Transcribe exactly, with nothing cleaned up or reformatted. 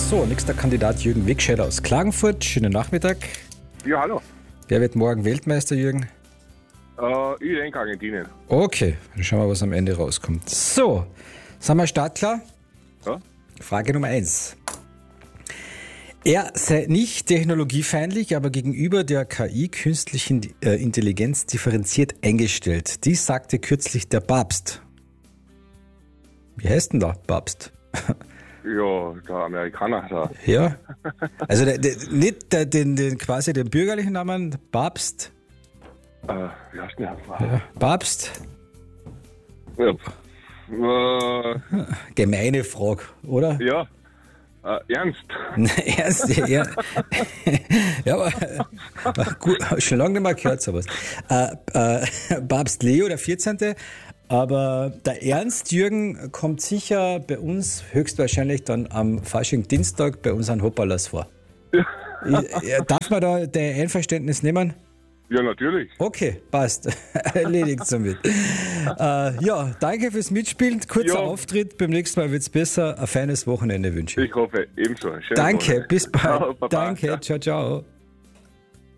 So, nächster Kandidat Jürgen Wegscheider aus Klagenfurt. Schönen Nachmittag. Ja, hallo. Wer wird morgen Weltmeister, Jürgen? Äh, ich denke Argentinien. Okay, dann schauen wir, was am Ende rauskommt. So, sind wir startklar? Ja? Frage Nummer eins. Er sei nicht technologiefeindlich, aber gegenüber der K I, künstlichen äh, Intelligenz, differenziert eingestellt. Dies sagte kürzlich der Papst. Wie heißt denn da Papst? Ja, der Amerikaner da. Ja, also der, der, nicht der, den, den quasi den bürgerlichen Namen, Papst. Äh, wie heißt der? Ja, Papst. Ja. Äh, Gemeine Frage, oder? ja. Äh, Ernst. Ernst, ja. Ja, aber äh, gut, schon lange nicht mehr gehört sowas. Äh, äh, Papst Leo, der vierzehnte. Aber der Ernst, Jürgen, kommt sicher bei uns höchstwahrscheinlich dann am Fasching-Dienstag bei uns an Hoppalas vor. Ja. Ich, äh, darf man da dein Einverständnis nehmen? Ja, natürlich. Okay, passt. Erledigt somit. äh, ja, danke fürs Mitspielen. Kurzer Ja. Auftritt. Beim nächsten Mal wird es besser. Ein feines Wochenende wünsche ich. Ich hoffe, ebenso. Schönes Danke, Wochenende. bis bald. Ciao, Baba. Danke, Ja. ciao, ciao.